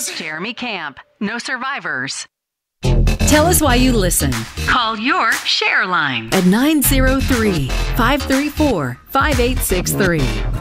Yes. Jeremy Camp. No survivors. Tell us why you listen Call your share line. at 903-534-5863.